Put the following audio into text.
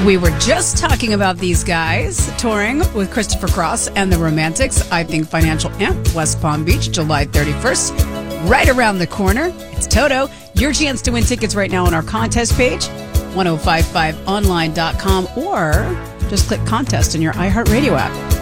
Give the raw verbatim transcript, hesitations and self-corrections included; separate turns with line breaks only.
We were just talking about these guys touring with Christopher Cross and the Romantics. I Think Financial Amp, West Palm Beach, July thirty-first. Right around the corner. It's Toto. Your chance to win tickets right now on our contest page, ten fifty-five online dot com, or just click contest in your iHeartRadio app.